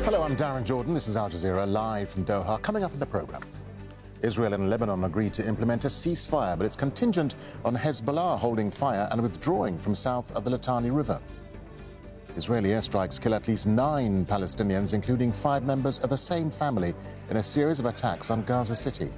Hello, I'm Darren Jordan. This is Al Jazeera, live from Doha. Coming up in the programme, Israel and Lebanon agreed to implement a ceasefire, but it's contingent on Hezbollah holding fire and withdrawing from south of the Litani River. Israeli airstrikes kill at least 9 Palestinians, including 5 members of the same family, in a series of attacks on Gaza City.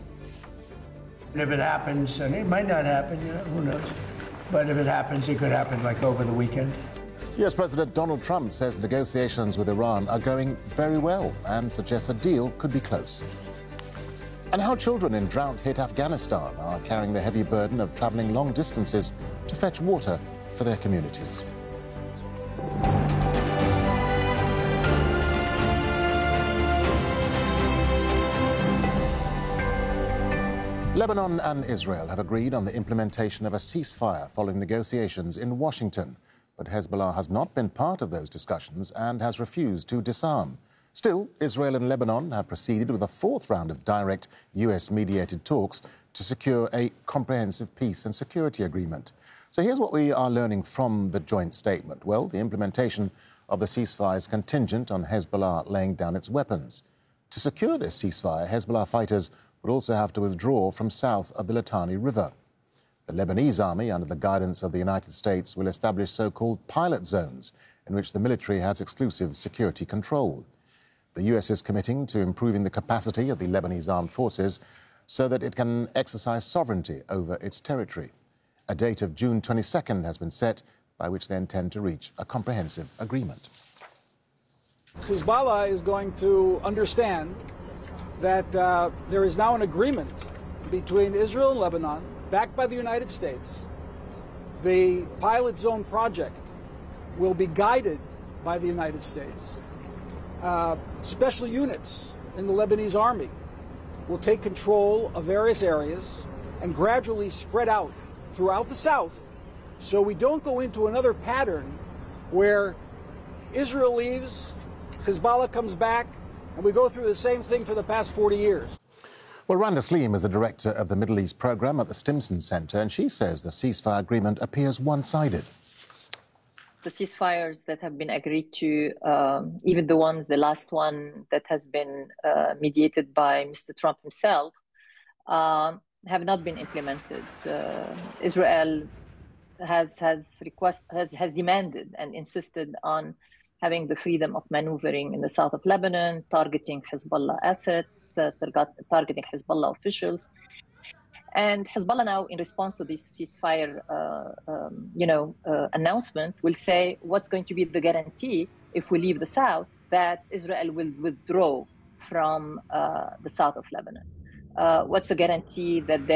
If it happens, and it might not happen, who knows? But if it happens, it could happen like over the weekend. US President Donald Trump says negotiations with Iran are going very well and suggests a deal could be close. And how children in drought-hit Afghanistan are carrying the heavy burden of travelling long distances to fetch water for their communities. Lebanon and Israel have agreed on the implementation of a ceasefire following negotiations in Washington. But Hezbollah has not been part of those discussions and has refused to disarm. Still, Israel and Lebanon have proceeded with a 4th round of direct US-mediated talks to secure a comprehensive peace and security agreement. So here's what we are learning from the joint statement. Well, the implementation of the ceasefire is contingent on Hezbollah laying down its weapons. To secure this ceasefire, Hezbollah fighters would also have to withdraw from south of the Litani River. The Lebanese army, under the guidance of the United States, will establish so-called pilot zones in which the military has exclusive security control. The US is committing to improving the capacity of the Lebanese armed forces so that it can exercise sovereignty over its territory. A date of June 22nd has been set by which they intend to reach a comprehensive agreement. Hezbollah is going to understand that there is now an agreement between Israel and Lebanon, backed by the United States. The pilot zone project will be guided by the United States. Special units in the Lebanese army will take control of various areas and gradually spread out throughout the south, so we don't go into another pattern where Israel leaves, Hezbollah comes back, and we go through the same thing for the past 40 years. Well, Randa Saleem is the director of the Middle East program at the Stimson Center, and she says the ceasefire agreement appears one-sided. The ceasefires that have been agreed to, even the last one that has been mediated by Mr. Trump himself, have not been implemented. Israel has demanded and insisted on having the freedom of maneuvering in the south of Lebanon, targeting Hezbollah assets, targeting Hezbollah officials. And Hezbollah now, in response to this ceasefire announcement, will say what's going to be the guarantee if we leave the south that Israel will withdraw from the south of Lebanon. What's the guarantee that